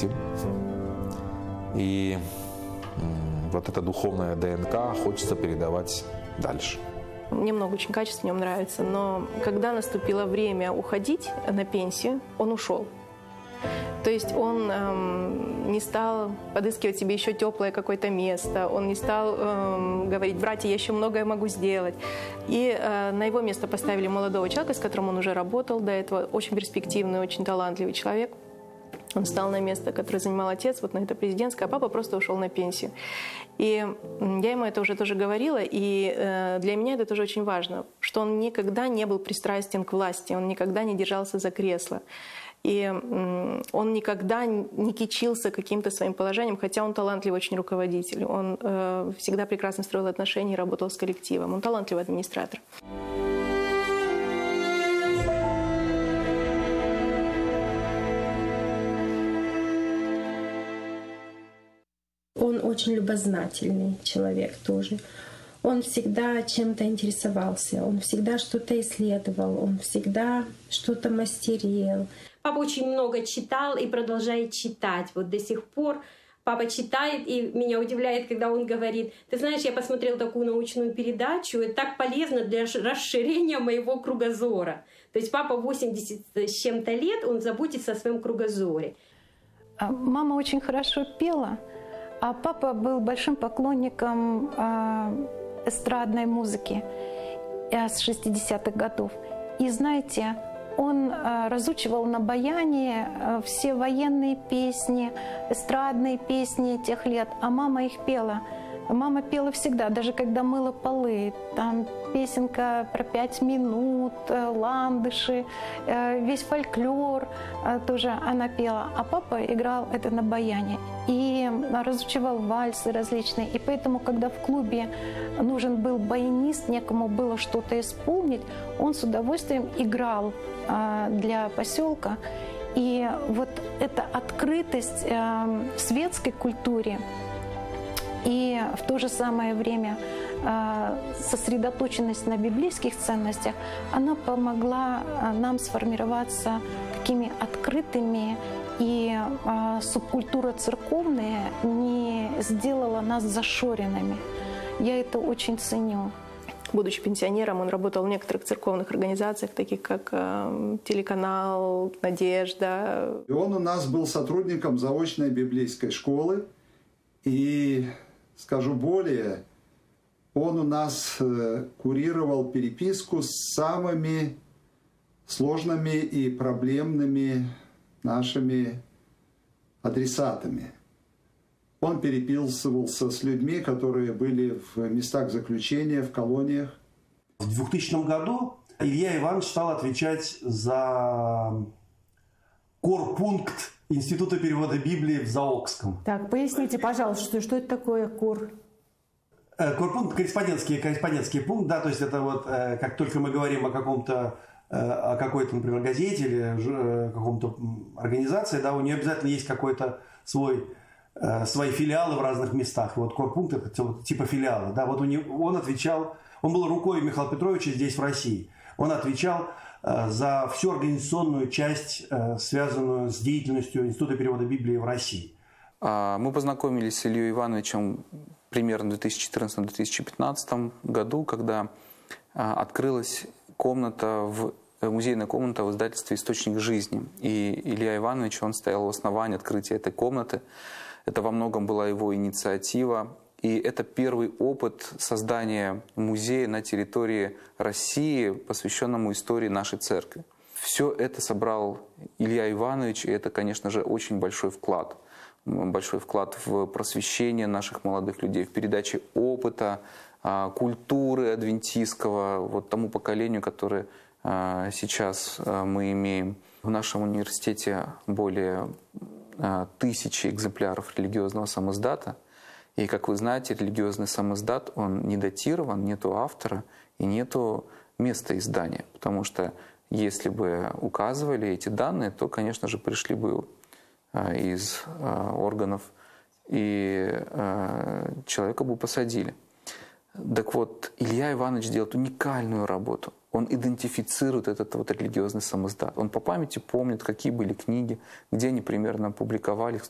видим. И вот эта духовная ДНК хочется передавать дальше. Мне много очень качеств в нем нравится, но когда наступило время уходить на пенсию, он ушел. То есть он не стал подыскивать себе еще теплое какое-то место, он не стал говорить: братья, я еще многое могу сделать. И на его место поставили молодого человека, с которым он уже работал до этого, очень перспективный, очень талантливый человек. Он встал на место, которое занимал отец, вот на это президентское, а папа просто ушел на пенсию. И я ему это уже тоже говорила, и для меня это тоже очень важно, что он никогда не был пристрастен к власти, он никогда не держался за кресло. И он никогда не кичился каким-то своим положением, хотя он талантливый очень руководитель. Он всегда прекрасно строил отношения и работал с коллективом. Он талантливый администратор. Он очень любознательный человек тоже. Он всегда чем-то интересовался, он всегда что-то исследовал, он всегда что-то мастерил. Папа очень много читал и продолжает читать. Вот до сих пор папа читает, и меня удивляет, когда он говорит: ты знаешь, я посмотрел такую научную передачу, это так полезно для расширения моего кругозора. То есть папа 80 с чем-то лет, он заботится о своем кругозоре. Мама очень хорошо пела, а папа был большим поклонником эстрадной музыки с 60-х годов. И знаете, он разучивал на баяне все военные песни, эстрадные песни тех лет, а мама их пела. Мама пела всегда, даже когда мыла полы. Там песенка про 5 минут, ландыши, весь фольклор тоже она пела. А папа играл это на баяне и разучивал вальсы различные. И поэтому, когда в клубе нужен был баянист, некому было что-то исполнить, он с удовольствием играл для поселка. И вот эта открытость светской культуре и в то же самое время сосредоточенность на библейских ценностях, она помогла нам сформироваться такими открытыми, и субкультура церковная не сделала нас зашоренными. Я это очень ценю. Будучи пенсионером, он работал в некоторых церковных организациях, таких как телеканал «Надежда». И он у нас был сотрудником заочной библейской школы. И скажу более, он у нас курировал переписку с самыми сложными и проблемными нашими адресатами. Он переписывался с людьми, которые были в местах заключения, в колониях. В 2000 году Илья Иванович стал отвечать за корпункт Института перевода Библии в Заокском. Так, поясните, пожалуйста, что это такое кор? Корпункт, корреспондентский пункт, да, то есть это вот, как только мы говорим о какой-то, например, газете или каком-то организации, да, у нее обязательно есть какой-то свои филиалы в разных местах. И вот корпункт — это типа филиала, да, вот он отвечал, он был рукой Михаила Петровича здесь, в России. Он отвечал за всю организационную часть, связанную с деятельностью Института перевода Библии в России. Мы познакомились с Ильей Ивановичем примерно в 2014-2015 году, когда открылась музейная комната в издательстве «Источник жизни». И Илья Иванович, он стоял у основания открытия этой комнаты. Это во многом была его инициатива. И это первый опыт создания музея на территории России, посвященному истории нашей церкви. Все это собрал Илья Иванович, и это, конечно же, очень большой вклад. Большой вклад в просвещение наших молодых людей, в передаче опыта, культуры адвентистского вот тому поколению, которое сейчас мы имеем. В нашем университете более 1000 экземпляров религиозного самиздата. И, как вы знаете, религиозный самиздат, он не датирован, нету автора и нету места издания. Потому что если бы указывали эти данные, то, конечно же, пришли бы из органов, и человека бы посадили. Так вот, Илья Иванович делает уникальную работу. Он идентифицирует этот вот религиозный самиздат. Он по памяти помнит, какие были книги, где они примерно публиковались,